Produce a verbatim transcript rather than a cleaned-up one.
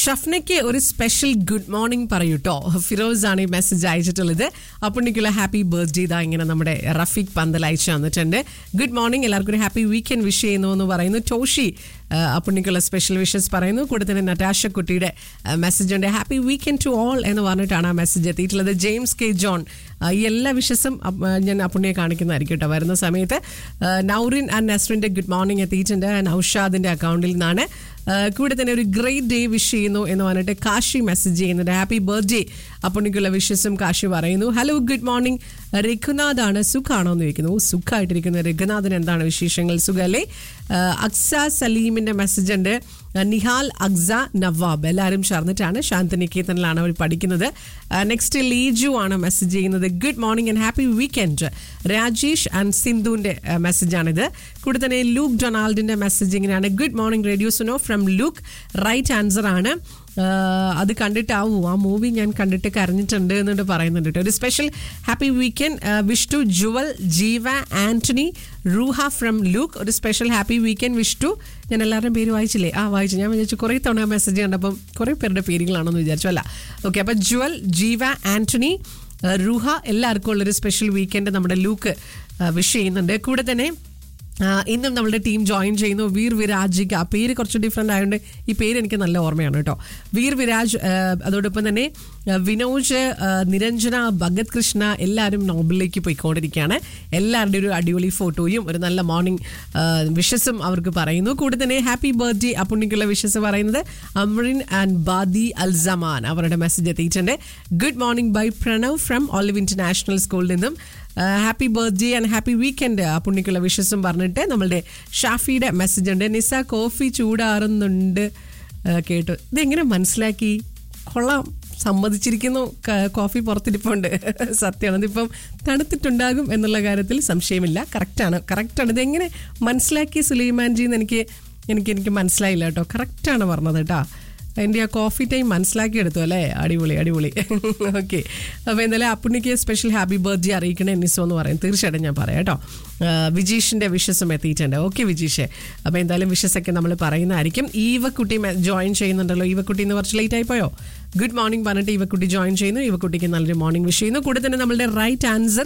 ഷഫ്നയ്ക്ക് ഒരു special good morning പറയൂട്ടോ. Firoz ആണ് ഈ മെസ്സേജ് അയച്ചിട്ടുള്ളത്. അപ്പുണ്ണിക്കുള്ള ഹാപ്പി ബർത്ത്ഡേ ഇതാ ഇങ്ങനെ നമ്മുടെ റഫീഖ് പന്തൽ അയച്ചു തന്നിട്ടുണ്ട്. ഗുഡ് മോർണിംഗ്, എല്ലാവർക്കും ഒരു ഹാപ്പി വീക്കെൻഡ് വിഷ് ചെയ്യുന്നു എന്ന് പറയുന്നു. ടോഷി അപ്പുണ്ണിക്കുള്ള സ്പെഷ്യൽ വിഷസ് പറയുന്നു. കൂടെ തന്നെ നറ്റാഷ കുട്ടിയുടെ മെസ്സേജ് ഉണ്ട്. ഹാപ്പി വീക്കെൻഡ് ടു ഓൾ എന്ന് പറഞ്ഞിട്ടാണ് ആ മെസ്സേജ് എത്തിയിട്ടുള്ളത്. ജെയിംസ് കെ ജോൺ ഈ എല്ലാ വിഷസും ഞാൻ അപ്പുണ്ണിയെ കാണിക്കുന്നതായിരിക്കും കേട്ടോ വരുന്ന സമയത്ത്. നൗറിൻ ആൻഡ് നസ്രിൻ്റെ ഗുഡ് മോർണിംഗ് എത്തിയിട്ടുണ്ട് നൗഷാദിൻ്റെ അക്കൗണ്ടിൽ നിന്നാണ്. കൂടെ തന്നെ ഒരു ഗ്രേറ്റ് ഡേ വിഷ് ചെയ്യുന്നു എന്ന് പറഞ്ഞിട്ട് കാശി മെസ്സേജ് ചെയ്യുന്നുണ്ട്. ഹാപ്പി ബർത്ത്ഡേ അപ്പുണ്ണിക്കുള്ള വിഷസും കാശി പറയുന്നു. ഹലോ ഗുഡ് മോർണിംഗ്, രഘുനാഥ് ആണ്, സുഖാണോ എന്ന് ചോദിക്കുന്നു. സുഖമായിട്ടിരിക്കുന്ന രഘുനാഥിന് എന്താണ് വിശേഷങ്ങൾ, സുഖല്ലേ? അക്സ സലീമിന്റെ മെസ്സേജ് ഉണ്ട്. നിഹാൽ, അക്സ, നവാബ് എല്ലാവരും ചേർന്നിട്ടാണ് ശാന്തിനികേതനിലാണ് അവർ പഠിക്കുന്നത്. നെക്സ്റ്റ് ലീജു ആണ് മെസ്സേജ് ചെയ്യുന്നത്. Good morning and happy weekend. Rajesh and സിന്ധുവിന്റെ മെസ്സേജാണിത്. കൂടെ തന്നെ ലൂക്ക് ഡൊണാൾഡിന്റെ മെസ്സേജ് ഇങ്ങനെയാണ്. Good morning radio Suno from Luke. Right answer ആണ്. അത് കണ്ടിട്ടാവൂ ആ മൂവി ഞാൻ കണ്ടിട്ട് കരഞ്ഞിട്ടുണ്ട് എന്നിട്ട് പറയുന്നുണ്ട് കേട്ടോ. ഒരു special happy weekend wish to Jual, ജീവ, ആന്റണി, റൂഹ ഫ്രം ലൂക്ക്. ഒരു special happy weekend wish to, ഞാൻ എല്ലാവരുടെയും പേര് വായിച്ചില്ലേ? ആ വായിച്ചു. ഞാൻ വിചാരിച്ചു കുറേ തവണ മെസ്സേജ് കണ്ടപ്പം കുറേ പേരുടെ പേരുകളാണെന്ന് വിചാരിച്ചു. അല്ല, ഓക്കെ. അപ്പം ജുവൽ, ജീവ, ആന്റണി, റൂഹ എല്ലാവർക്കും ഉള്ളൊരു സ്പെഷ്യൽ വീക്കെൻഡ് നമ്മുടെ ലൂക്ക് വിഷ് ചെയ്യുന്നുണ്ട്. കൂടെ തന്നെ ഇന്നും നമ്മളുടെ ടീം ജോയിൻ ചെയ്യുന്നു. വീർ വിരാജിക, ആ പേര് കുറച്ച് ഡിഫറെൻ്റ് ആയതുകൊണ്ട് ഈ പേര് എനിക്ക് നല്ല ഓർമ്മയാണ് കേട്ടോ. വീർ വിരാജ്, അതോടൊപ്പം തന്നെ വിനോജ്, നിരഞ്ജന, ഭഗത് കൃഷ്ണ എല്ലാവരും നോബലിലേക്ക് പോയിക്കൊണ്ടിരിക്കുകയാണ്. എല്ലാവരുടെയും ഒരു അടിപൊളി ഫോട്ടോയും ഒരു നല്ല മോർണിംഗ് വിഷസും അവർക്ക് പറയുന്നു. കൂടെ തന്നെ ഹാപ്പി ബർത്ത്ഡേ അപ്പുണ്ണിക്കുള്ള വിഷസ് പറയുന്നത് അമ്രിൻ ആൻഡ് ബാദി അൽസമാൻ, അവരുടെ മെസ്സേജ് എത്തിയിട്ടുണ്ട്. Good morning by Pranav from olive international സ്കൂളിൽ നിന്നും happy birthday and happy weekend അപ്പുണ്ണിക്കുള്ള വിഷസും പറഞ്ഞിട്ട് നമ്മളുടെ ഷാഫിയുടെ മെസ്സേജ് ഉണ്ട്. നിസ കോഫി ചൂടാറുന്നുണ്ട് കേട്ടു. ഇതെങ്ങനെ മനസ്സിലാക്കി? കൊള്ളാം, സമ്മതിച്ചിരിക്കുന്നു. കോഫി പുറത്തിരിപ്പുണ്ട്. സത്യമാണ്, ഇതിപ്പം തണുത്തിട്ടുണ്ടാകും എന്നുള്ള കാര്യത്തിൽ സംശയമില്ല. കറക്റ്റാണ് കറക്റ്റാണ് ഇതെങ്ങനെ മനസ്സിലാക്കി സുലൈമാൻജി എന്ന് എനിക്ക് എനിക്ക് എനിക്ക് മനസ്സിലായില്ല കേട്ടോ. കറക്റ്റാണ് പറഞ്ഞത് കേട്ടോ. എൻ്റെ ആ കോഫി ടൈം മനസ്സിലാക്കി എടുത്തു അല്ലേ? അടിപൊളി അടിപൊളി. ഓക്കെ, അപ്പോൾ എന്തായാലും അപ്പുണ്ണിക്ക് സ്പെഷ്യൽ ഹാപ്പി ബർത്ത്ഡേ അറിയിക്കണേ നിസോ എന്ന് പറയും. തീർച്ചയായിട്ടും ഞാൻ പറയാം കേട്ടോ. വിജീഷിൻ്റെ വിഷസും എത്തിയിട്ടുണ്ട്. ഓക്കെ വിജീഷേ, അപ്പോൾ എന്തായാലും വിഷസൊക്കെ നമ്മൾ പറയുന്നതായിരിക്കും. ഈവക്കുട്ടി ജോയിൻ ചെയ്യുന്നുണ്ടല്ലോ. ഈവക്കുട്ടി എന്ന് കുറച്ച് ലേറ്റ് ആയിപ്പോയോ? ഗുഡ് മോർണിംഗ് പറഞ്ഞിട്ട് ഈവക്കുട്ടി ജോയിൻ ചെയ്യുന്നു. ഈവക്കുട്ടിക്ക് നല്ലൊരു മോർണിംഗ് വിഷ് ചെയ്യുന്നു. കൂടെ തന്നെ നമ്മളുടെ റൈറ്റ് ആൻസർ